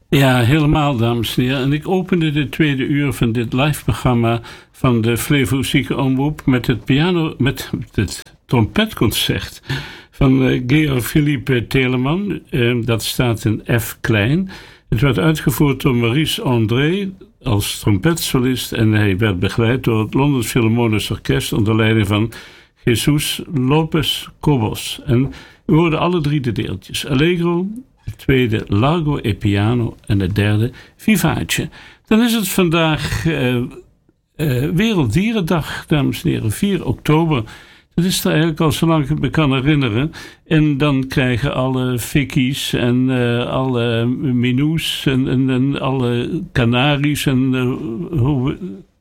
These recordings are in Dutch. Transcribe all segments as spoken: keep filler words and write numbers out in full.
Ja, helemaal, dames en heren. En ik opende de tweede uur van dit live-programma van de Flevo-Zieke Omroep met het piano, met het trompetconcert van uh, Georg Philippe Telemann. Uh, dat staat in F klein. Het werd uitgevoerd door Maurice André als trompetsolist en hij werd begeleid door het Londens Philharmonisch Orkest onder leiding van Jesus Lopez Cobos. En we hoorden alle drie de deeltjes. Allegro, het tweede Largo e Piano en het derde Vivace. Dan is het vandaag uh, uh, Werelddierendag, dames en heren, vier oktober. Dat is er eigenlijk al zolang ik me kan herinneren. En dan krijgen alle fikkies en uh, alle minoes en, en, en alle kanaries en uh, hoe,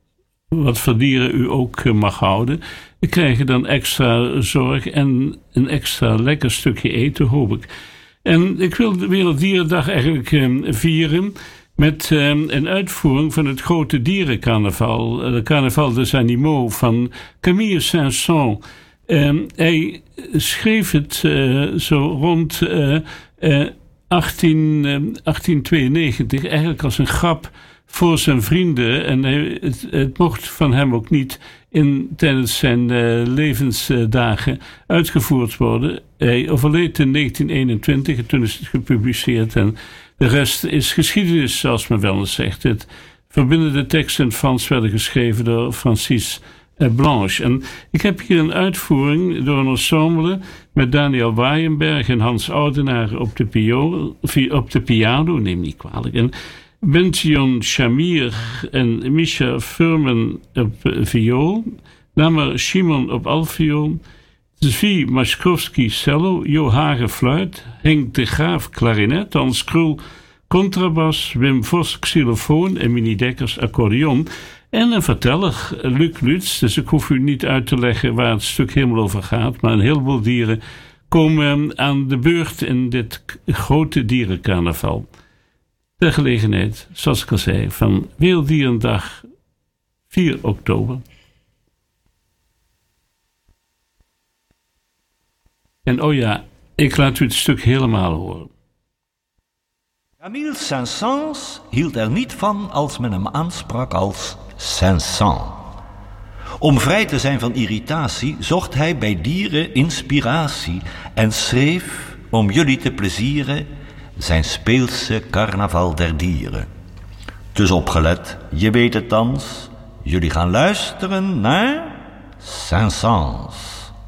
wat voor dieren u ook uh, mag houden, krijgen dan extra zorg en een extra lekker stukje eten, hoop ik. En ik wil de Werelddierendag eigenlijk uh, vieren met uh, een uitvoering van het grote dierencarnaval, de Carnaval des Animaux van Camille Saint-Saëns. Uh, hij schreef het uh, zo rond uh, uh, achttien, uh, achttienhonderdtweeënnegentig, eigenlijk als een grap voor zijn vrienden. En hij, het, het mocht van hem ook niet in, tijdens zijn uh, levensdagen uitgevoerd worden. Hij overleed in negentien eenentwintig en toen is het gepubliceerd. En de rest is geschiedenis, zoals men wel eens zegt. Het verbindende teksten in het Frans werden geschreven door Francis Blanche. En ik heb hier een uitvoering door een ensemble met Daniel Waaienberg en Hans Oudenaar op de, pio, op de piano, neem niet kwalijk. En Bention Shamir en Misha Furman op viool, Lamer Shimon op altviool, Zvi Maschkowski cello, Jo Hage fluit, Henk de Graaf klarinet, Hans Krul contrabas, Wim Vos xylofoon en Minnie Dekkers accordeon. En een verteller, Luc Lutz. Dus ik hoef u niet uit te leggen waar het stuk helemaal over gaat. Maar een heleboel dieren komen aan de beurt in dit grote dierencarnaval. Ter gelegenheid, zoals ik al zei, van Werelddierendag vier oktober. En oh ja, ik laat u het stuk helemaal horen. Camille Saint-Saëns hield er niet van als men hem aansprak als Saint-Saëns. Om vrij te zijn van irritatie zocht hij bij dieren inspiratie en schreef, om jullie te plezieren, zijn speelse carnaval der dieren. Dus opgelet, je weet het thans, jullie gaan luisteren naar Saint-Saëns.